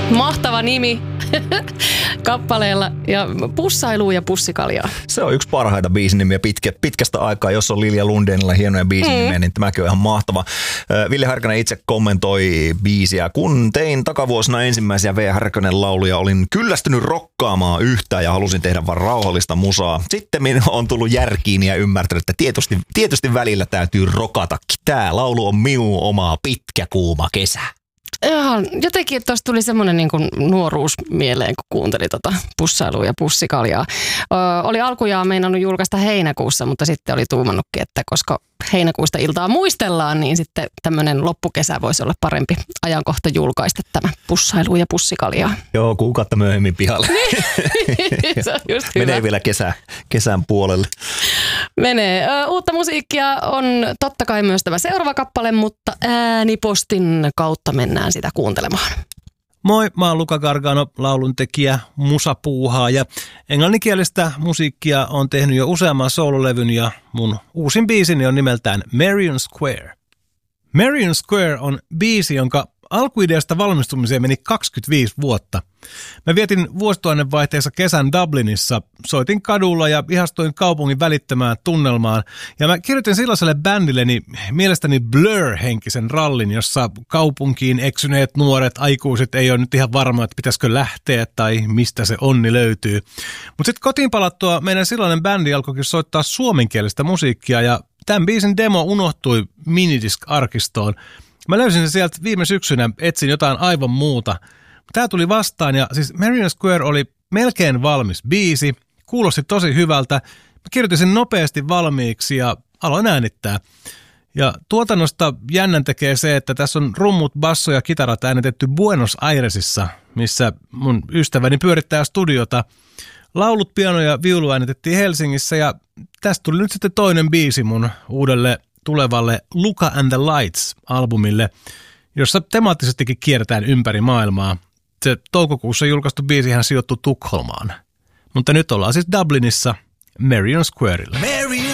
Mahtava nimi kappaleella ja pussailua ja pussikaljaa. Se on yksi parhaita biisinimiä pitkästä aikaa. Jos on Lilja Lundeenilla hienoja biisinimiä, niin tämäkin on ihan mahtava. Ville Härkönen itse kommentoi biisiä. Kun tein takavuosina ensimmäisiä V. Härkönen lauluja, olin kyllästynyt rokkaamaan yhtään ja halusin tehdä vaan rauhallista musaa. Sitten on tullut järkiin ja ymmärtänyt, että tietysti välillä täytyy rokatakin. Tää laulu on minun omaa pitkä kuuma kesä. Jotenkin tuossa tuli semmoinen niin kuin nuoruus mieleen, kun kuunteli pussailua ja pussikaljaa. Oli alkujaan meinannut julkaista heinäkuussa, mutta sitten oli tuumannutkin, että koska heinäkuusta iltaa muistellaan, niin sitten tämmöinen loppukesä voisi olla parempi ajankohta julkaista tämä pussailu ja pussikaljaa. Joo, kuukautta myöhemmin pihalle. Se on just hyvä. Menee vielä kesän puolelle. Menee. Uutta musiikkia on totta kai myös tämä seuraava kappale, mutta äänipostin kautta mennään sitä kuuntelemaan. Moi, mä oon Luca Gargano, lauluntekijä, musapuuhaaja. Englanninkielistä musiikkia on tehnyt jo useamman soololevyn ja mun uusin biisini on nimeltään Marion Square. Marion Square on biisi, jonka alkuideasta valmistumiseen meni 25 vuotta. Mä vietin vuosituhannen vaihteessa kesän Dublinissa, soitin kadulla ja ihastuin kaupungin välittämään tunnelmaan. Ja mä kirjoitin silloiselle bändilleni mielestäni Blur-henkisen rallin, jossa kaupunkiin eksyneet nuoret aikuiset ei ole nyt ihan varma, että pitäisikö lähteä tai mistä se onni löytyy. Mutta sitten kotiin palattua meidän silloinen bändi alkoikin soittaa suomenkielistä musiikkia ja tämän biisin demo unohtui Minidisc-arkistoon. Mä löysin sen sieltä viime syksynä, etsin jotain aivan muuta. Tää tuli vastaan ja siis Marion Square oli melkein valmis biisi, kuulosti tosi hyvältä. Mä kirjoitin sen nopeasti valmiiksi ja aloin äänittää. Ja tuotannosta jännän tekee se, että tässä on rummut, basso ja kitarat äänitetty Buenos Airesissa, missä mun ystäväni pyörittää studiota. Laulut, piano ja viulu äänitettiin Helsingissä ja tästä tuli nyt sitten toinen biisi mun uudelle tulevalle Luca and the Lights-albumille, jossa temaattisestikin kierretään ympäri maailmaa. Se toukokuussa julkaistu biisihän sijoittui Tukholmaan. Mutta nyt ollaan siis Dublinissa Marion Squarella.